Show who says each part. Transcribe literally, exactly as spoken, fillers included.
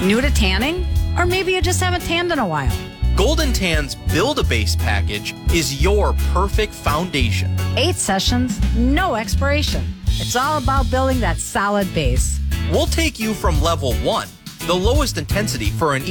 Speaker 1: New to tanning? Or maybe you just haven't tanned in a while.
Speaker 2: Golden Tann's Build-A-Base package is your perfect foundation.
Speaker 1: Eight sessions, no expiration. It's all about building that solid base.
Speaker 2: We'll take you from level one, the lowest intensity for an